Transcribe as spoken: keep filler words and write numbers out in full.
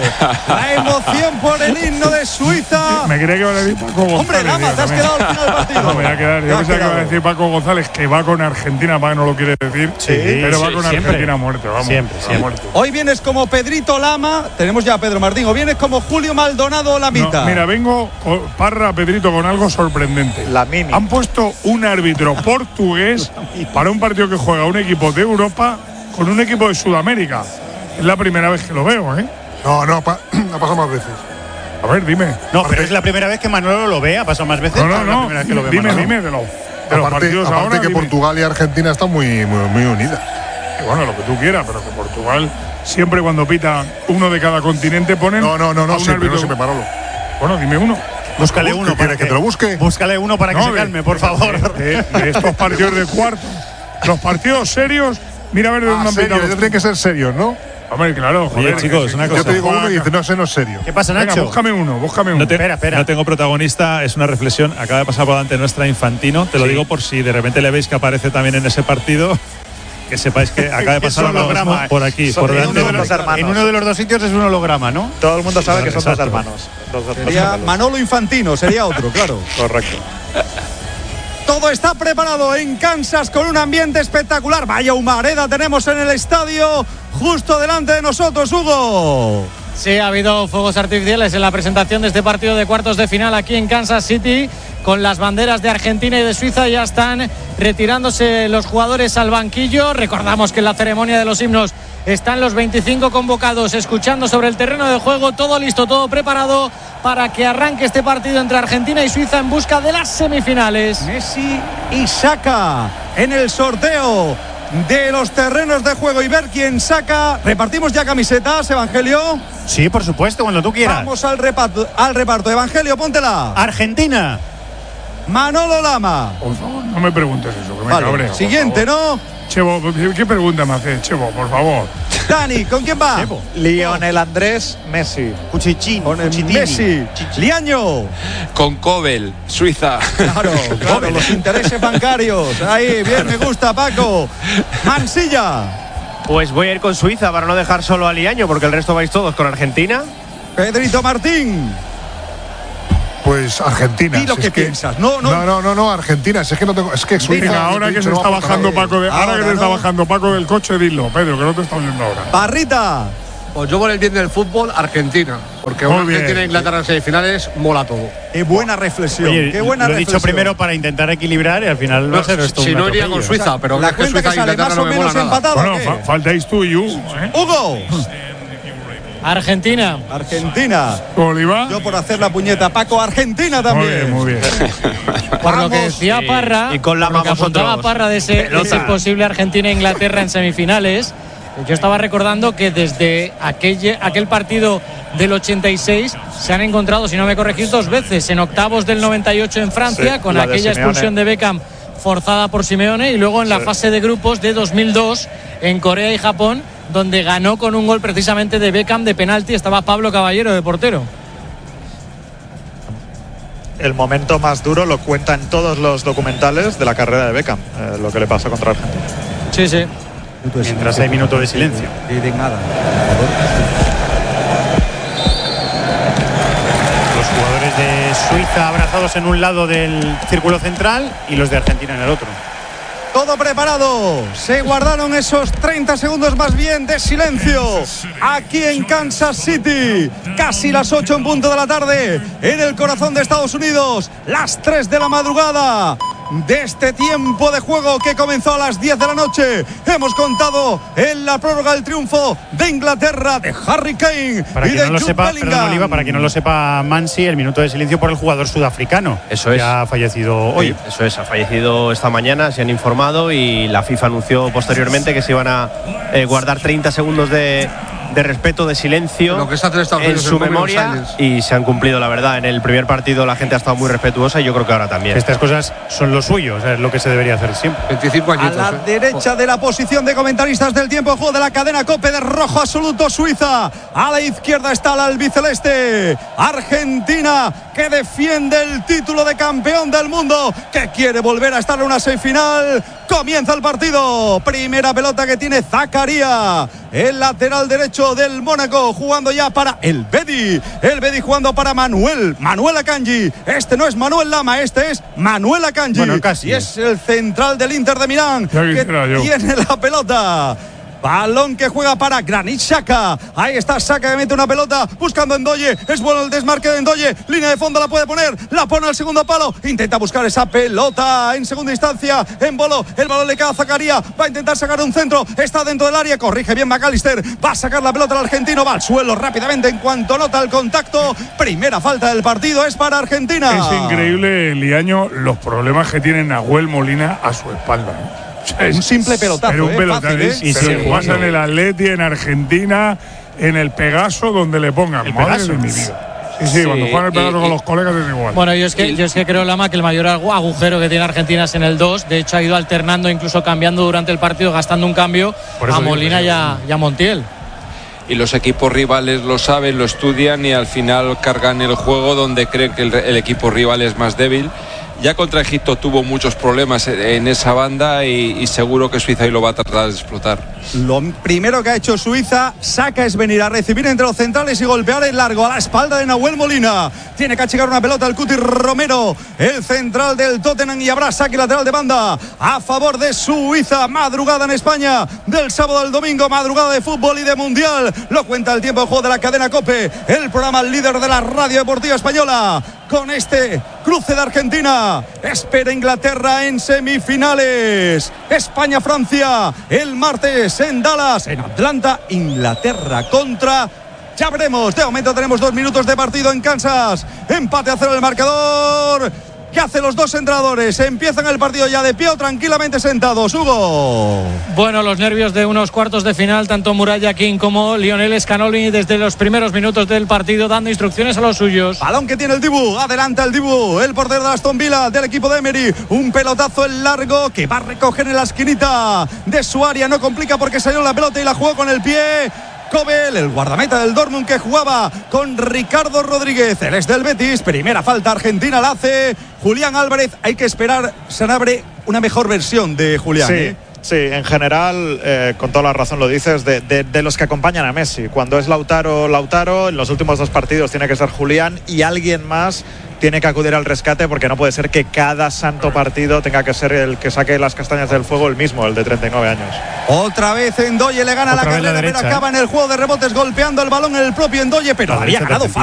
La emoción por el himno de Suiza. Me creía que iba a decir Paco González. Hombre, Lama, te has quedado al final del partido. No, me voy a quedar. Yo pensaba que iba a decir Paco González, que va con Argentina, para que no lo quiere decir. Sí, pero sí, va con siempre. Argentina a muerte, vamos. Siempre, a siempre. muerte. Hoy vienes como Pedrito Lama. Tenemos ya a Pedro Martín. O vienes como Julio Maldonado Lamita. No, mira, vengo, con- Parra, Pedrito, con algo sorprendente. La mini. Han puesto un árbitro portugués para un partido que juega un equipo de Europa con un equipo de Sudamérica. Es la primera vez que lo veo, ¿eh? No, no, pa- ha pasado más veces. A ver, dime. No, pero es la primera vez que Manolo lo ve, ha pasado más veces. No, no, pero es la no. primera vez que lo ve Dime, Manolo. dime de, lo, de los Aparte, partidos aparte ahora. que dime. Portugal y Argentina están muy, muy, muy unidas. Y bueno, lo que tú quieras, pero que Portugal siempre cuando pita uno de cada continente ponen. No, no, no, a no, un siempre, árbitro. no siempre, Manolo. Bueno, dime uno. Búscale ¿Qué uno para quieres, que te lo busque? Búscale uno para que No, se de- calme, por favor. De, de estos partidos de cuarto. Los partidos serios, mira a ver de dónde Ah, han serio, pitado. ya tienen que ser serios, ¿no? Hombre, claro, joder. chicos, que- una que cosa. Yo te digo juega- uno y dices, no, ese no es serio. ¿Qué pasa, Venga, Nacho? búscame uno, búscame uno. No, te- Espera, espera. no tengo protagonista, es una reflexión. Acaba de pasar por delante nuestra Infantino. Te lo digo por si de repente le veis que aparece también en ese partido. Que sepáis que acaba de pasar Es un ahora mismo holograma. por aquí, Son por de delante. uno de de los mí. hermanos. En uno de los dos sitios es un holograma, ¿no? Todo el mundo sabe que son dos Exacto. hermanos. Dos, dos Sería gemelos. Manolo Infantino, sería otro, claro. Correcto. Todo está preparado en Kansas con un ambiente espectacular. Vaya humareda tenemos en el estadio, justo delante de nosotros, Hugo. Sí, ha habido fuegos artificiales en la presentación de este partido de cuartos de final aquí en Kansas City, con las banderas de Argentina y de Suiza. Ya están retirándose los jugadores al banquillo. Recordamos que en la ceremonia de los himnos están los veinticinco convocados escuchando sobre el terreno de juego. Todo listo, todo preparado para que arranque este partido entre Argentina y Suiza en busca de las semifinales. Messi y saca en el sorteo de los terrenos de juego y ver quién saca. Repartimos ya camisetas, Evangelio. Sí, por supuesto, cuando tú quieras. Vamos al reparto, al reparto. Evangelio, póntela. Argentina. Manolo Lama. Por favor, no me preguntes eso, que me Vale, cabrea. por siguiente, favor. ¿no? Chevo, ¿qué pregunta me haces, Chevo? Por favor. Dani, ¿con quién va? Lionel Andrés Messi. Cuchichín. Con el Cuchitini. Messi. Liaño. Con Kobel, Suiza. Claro, claro, los intereses bancarios. Ahí, bien, me gusta, Paco. Mansilla. Pues voy a ir con Suiza para no dejar solo a Liaño, porque el resto vais todos con Argentina. Pedrito Martín. Pues Argentina. Di lo si que es que- piensas. No, no. No, no, no, no, Argentina. Si es que no tengo. Es que Suiza. Venga, ahora que se no está va a aportar bajando nada. Paco de, ahora, Ahora que se está no. bajando Paco del coche, dilo, Pedro, que no te está oyendo ahora. Parrita. Pues yo por el bien del fútbol, Argentina. Porque Muy una bien. Argentina e Inglaterra en semifinales mola todo. Qué buena reflexión. Oye, qué buena lo he dicho reflexión. primero para intentar equilibrar y al final va a ser esto si un no iría con atropello. Suiza, pero La es que cuenta que Suiza e sale Inglaterra más no o me menos mola nada. empatada. Bueno, ¿o qué? fa- faltáis tú y Hugo, ¿eh? Hugo. Argentina. Argentina. Oliva. Yo por hacer la puñeta. Paco, Argentina Muy también. bien, muy bien. Por lo que Vamos. decía Parra, y con la por lo que vamos apuntaba otros. Parra de ese, de Pelota. ese posible Argentina-Inglaterra en semifinales, yo estaba recordando que desde aquel, aquel partido del ochenta y seis se han encontrado, si no me corregís, dos veces, en octavos del noventa y ocho en Francia, Sí, con la de aquella Simeone. expulsión de Beckham forzada por Simeone, y luego en la fase de grupos de dos mil dos en Corea y Japón, donde ganó con un gol precisamente de Beckham de penalti. Estaba Pablo Caballero de portero. El momento más duro lo cuentan todos los documentales de la carrera de Beckham, eh, lo que le pasó contra Argentina. Sí, sí. Mientras hay minuto de silencio. Y de nada. Los jugadores de Suiza abrazados en un lado del círculo central y los de Argentina en el otro. Todo preparado. Se guardaron esos treinta segundos más bien de silencio aquí en Kansas City. Casi las ocho en punto de la tarde en el corazón de Estados Unidos. Las tres de la madrugada de este tiempo de juego que comenzó a las diez de la noche. Hemos contado en la prórroga el triunfo de Inglaterra, de Harry Kane Para y quien de no lo Jude sepa, Bellingham. perdón, Oliva, para quien no lo sepa, Mansi, el minuto de silencio por el jugador sudafricano. Eso que es. ha fallecido hoy. Sí, eso es, ha fallecido esta mañana, se han informado y la FIFA anunció posteriormente que se iban a eh, guardar treinta segundos de, de respeto, de silencio Lo que se hace en Estados en Unidos su en Buenos memoria Aires. y se han cumplido, la verdad. En el primer partido la gente ha estado muy respetuosa y yo creo que ahora también. Estas cosas son lo suyo, o sea, es lo que se debería hacer siempre. veinticinco A añitos. la ¿eh? derecha de la posición de comentaristas del tiempo de juego de la cadena COPE de rojo absoluto Suiza. A la izquierda está el albiceleste Argentina, que defiende el título de campeón del mundo, que quiere volver a estar en una semifinal. Comienza el partido. Primera pelota que tiene Zakaria, el lateral derecho ocho del Mónaco, jugando ya para el Bedi. El Bedi jugando para Manuel. Manuel Akanji. Este no es Manuel Lama, este es Manuel Akanji. Bueno, casi. Y es el central del Inter de Milán Ya que yo. tiene la pelota. Balón que juega para Granit Xhaka. Ahí está Xhaka que mete una pelota buscando a Ndoye. Es bueno el desmarque de Ndoye. Línea de fondo la puede poner. La pone al segundo palo. Intenta buscar esa pelota en segunda instancia. En bolo. El balón le queda a Zakaria. Va a intentar sacar un centro. Está dentro del área. Corrige bien McAllister. Va a sacar la pelota al argentino. Va al suelo rápidamente en cuanto nota el contacto. Primera falta del partido es para Argentina. Es increíble, Liaño, los problemas que tiene Nahuel Molina a su espalda, ¿no? O sea, es un simple pelotazo, pero un ¿eh? pelotazo, Fácil, ¿eh? y se pasa en el Atleti, en Argentina, en el Pegaso, donde le pongan. ¿El Madre Pegaso? de mi vida. Sí, sí, sí, cuando juegan el Pegaso y, con y, los colegas es igual. Bueno, yo es que, yo es que creo, Lama, que el mayor agujero que tiene Argentina es en el dos. De hecho, ha ido alternando, incluso cambiando durante el partido, gastando un cambio a Molina y a, y a Montiel. y los equipos rivales lo saben, lo estudian y al final cargan el juego donde creen que el, el equipo rival es más débil. Ya contra Egipto tuvo muchos problemas en esa banda y, y seguro que Suiza hoy lo va a tratar de explotar. Lo primero que ha hecho Suiza, saca, es venir a recibir entre los centrales y golpear el largo a la espalda de Nahuel Molina. Tiene que achicar una pelota el Cuti Romero, el central del Tottenham, y habrá saque lateral de banda a favor de Suiza. Madrugada en España del sábado al domingo, madrugada de fútbol y de mundial. Lo cuenta el tiempo de juego de la cadena COPE, el programa líder de la radio deportiva española. Con este cruce de Argentina, espera Inglaterra en semifinales. España-Francia el martes en Dallas, en Atlanta, Inglaterra contra... Ya veremos, de momento tenemos dos minutos de partido en Kansas. Empate a cero el marcador. ¿Qué hacen los dos entrenadores? Empiezan el partido ya de pie o tranquilamente sentados, Hugo. Bueno, los nervios de unos cuartos de final, tanto Muralla King como Lionel Scaloni desde los primeros minutos del partido dando instrucciones a los suyos. Balón que tiene el Dibu, adelanta el Dibu, el portero de Aston Villa del equipo de Emery. Un pelotazo en largo que va a recoger en la esquinita de su área. No complica porque salió la pelota y la jugó con el pie. Kobel, el guardameta del Dortmund, que jugaba con Ricardo Rodríguez. Él es del Betis. Primera falta argentina la hace Julián Álvarez. Hay que esperar, Sanabria, una mejor versión de Julián. Sí. ¿eh? Sí, en general, eh, con toda la razón lo dices, de, de, de los que acompañan a Messi. Cuando es Lautaro, Lautaro, en los últimos dos partidos tiene que ser Julián y alguien más tiene que acudir al rescate, porque no puede ser que cada santo partido tenga que ser el que saque las castañas del fuego el mismo, el de treinta y nueve años. Otra vez Ndoye le gana Otra la carrera, la derecha, pero acaba ¿eh? en el juego de rebotes golpeando el balón el propio Ndoye, pero La había ganado fácil.